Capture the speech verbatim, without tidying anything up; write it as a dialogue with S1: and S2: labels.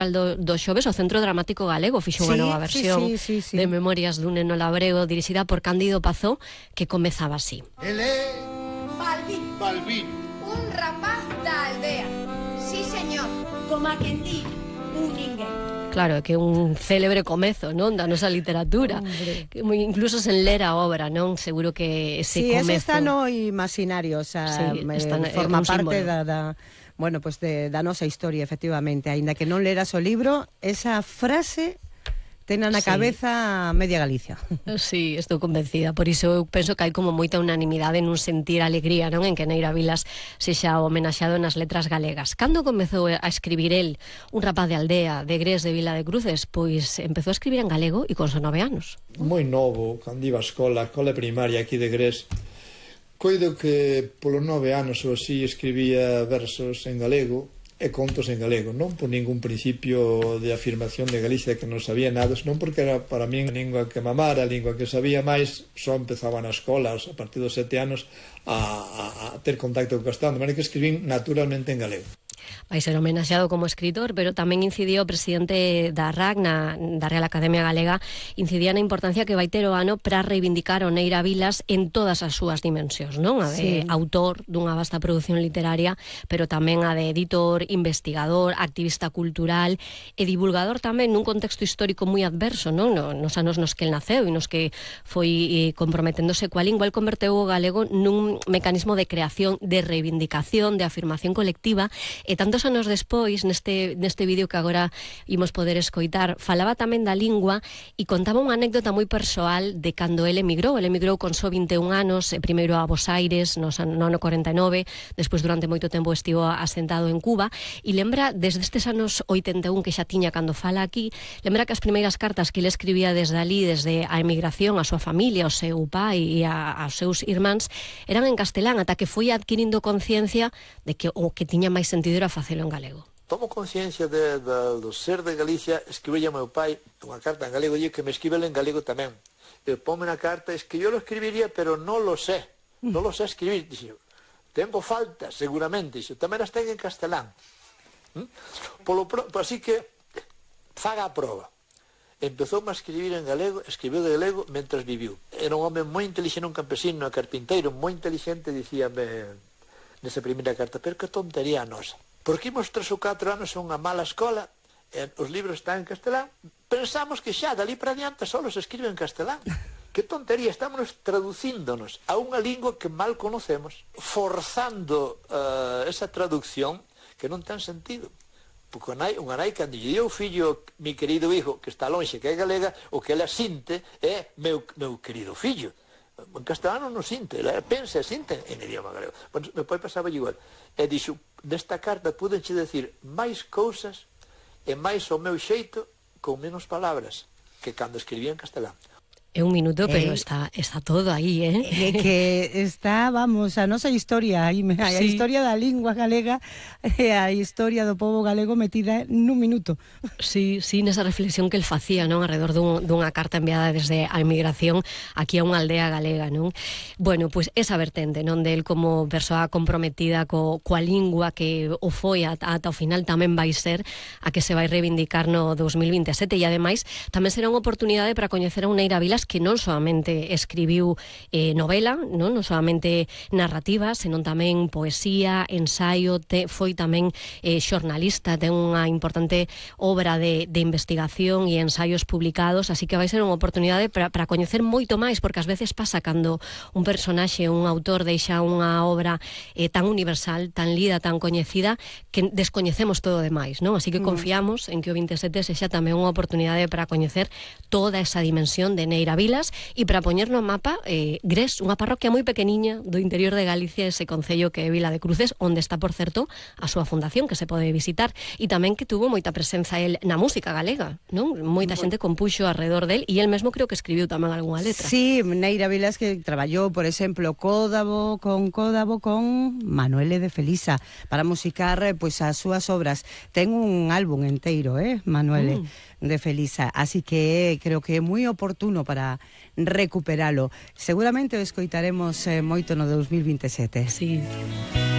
S1: Do, do xoves o Centro Dramático Galego fixo unha
S2: Sí,
S1: nova versión
S2: sí, sí, sí, sí.
S1: de Memorias dun neno labrego dirixida por Cándido Pazó, que comezaba así.
S3: El é
S4: Balbín,
S3: Balbín.
S4: un rapaz da aldea. Sí, señor, como a quen di, un ninguén.
S1: Claro, é que un célebre comezo, non, da nosa literatura. Que moi- incluso sen ler a obra, non? Seguro que ese
S2: Sí,
S1: comezo...
S2: eso está no imaginario, o sea,
S1: Sí,
S2: me-
S1: está, é
S2: forma
S1: un
S2: parte
S1: símbolo.
S2: da, da bueno, pues de, da nosa historia, efectivamente. Aínda que non leras o libro, esa frase ten na
S1: Sí.
S2: cabeza media Galicia.
S1: Sí, estou convencida. Por iso eu penso que hai como moita unanimidade nun sentir alegría, non? En que Neira Vilas sexa homenaxeado nas letras galegas. Cando comezou a escribir el, un rapaz de aldea, de Gres de Vila de Cruces? Pois empezou a escribir en galego e con só nove anos.
S5: Moi novo, cando iba a escola, a escola primaria aquí de Gres, coido que polos nove anos ou así escribía versos en galego e contos en galego, non por ningún principio de afirmación de Galicia que non sabía nada, senón porque era para min a lingua que mamara, a lingua que sabía máis. Só empezaba nas escolas a partir dos sete anos a, a, a ter contacto co castelán, de maneira que escribín naturalmente en galego.
S1: Vai ser homenaxeado como escritor, pero tamén incidiu o presidente da R A C, na, da Real Academia Galega, incidía na importancia que vai ter o ano para reivindicar o Neira Vilas en todas as súas dimensións, non? A de
S2: Sí.
S1: autor dunha vasta produción literaria, pero tamén a de editor, investigador, activista cultural e divulgador tamén nun contexto histórico moi adverso, non? No, nos anos nos que el naceu e nos que foi eh, comprometéndose coa lingua, el converteu o galego nun mecanismo de creación, de reivindicación, de afirmación colectiva. E tantos anos despois, neste, neste vídeo que agora imos poder escoitar, falaba tamén da lingua e contaba unha anécdota moi persoal de cando ele emigrou. Ele emigrou con só vinte e un anos, primeiro a Bos Aires, no ano corenta e nove, despois durante moito tempo estivo asentado en Cuba, e lembra, desde estes anos oitenta e un que xa tiña cando fala aquí, lembra que as primeiras cartas que ele escribía desde ali, desde a emigración, a súa familia, ao seu pai e a, aos seus irmáns, eran en castelán, ata que foi adquirindo conciencia de que o que tiña máis sentido era facelo en galego.
S6: Tomo conciencia de, de, do ser de Galicia, escribí a meu pai unha carta en galego, e que me escribele en galego tamén. E ponme na carta, es que yo lo escribiría, pero non lo sé, non lo sé escribir. Dixo, tengo falta, seguramente. Dixo, tamén as ten en castelán. ¿Mm? Polo pro, así que, faga a proba. Empezou a escribir en galego, escribiu de galego mentre viviu. Era un home moi inteligente, un campesino, un carpinteiro, moi inteligente, dicíame nesa primeira carta, pero que tontería a nosa. Porque imos tres ou catro anos a unha mala escola, e os libros están en castelán, pensamos que xa, dali para diante, só se escribe en castelán. Que tontería, estamos traducíndonos a unha lingua que mal conocemos, forzando uh, esa traducción que non ten sentido. Porque unha nai, unha nai cando lle dio o fillo, mi querido hijo, que está lonxe, que é galega, o que ela sinte é meu, meu querido fillo. En castelano non sinte, ela pensa e sinte en idioma galego. Bueno, meu pai pasaba igual. E dixo, nesta carta pudenche decir máis cousas e máis o meu xeito con menos palabras que cando escribía en castelán.
S1: É un minuto, pero
S2: Eh,
S1: está, está todo aí, eh?
S2: É que está, vamos, a nosa historia, a, a
S1: Sí.
S2: historia da lingua galega e a historia do pobo galego metida nun minuto.
S1: Sí, sí, nesa reflexión que el facía, non, alrededor dun, dunha carta enviada desde a emigración aquí a unha aldea galega, non? Bueno, pois pues esa vertente, non, del como persoa comprometida co, coa lingua que o foi ata, ata o final tamén vai ser a que se vai reivindicar no dos mil vinte e sete, e ademais tamén será unha oportunidade para coñecer a un Neira Vilas que non solamente escribiu eh, novela, non, non solamente narrativa, senón tamén poesía, ensaio, te, foi tamén eh, xornalista, ten unha importante obra de, de investigación e ensaios publicados, así que vai ser unha oportunidade para, para coñecer moito máis, porque ás veces pasa cando un personaxe, un autor deixa unha obra eh, tan universal, tan lida, tan coñecida, que descoñecemos todo o demais, non? Así que confiamos en que o vinte e sete sexa tamén unha oportunidade para coñecer toda esa dimensión de Neira Vilas e para poñer no mapa eh, Gres, unha parroquia moi pequeniña do interior de Galicia, ese concello que é Vila de Cruces, onde está, por certo, a súa fundación, que se pode visitar, e tamén que tuvo moita presenza el na música galega, non? Moita xente compuxo alrededor del, e el mesmo creo que escribiu tamén algunha letra.
S2: Sí, Neira Vilas que traballou, por exemplo, Códabo con Códabo con Manuele de Felisa para musicar pois as súas obras. Ten un álbum enteiro, eh, Manuele mm. de Felisa, así que creo que é moi oportuno para recuperalo. Seguramente o escoitaremos eh, moito no dos mil vinte e sete.
S1: Sí.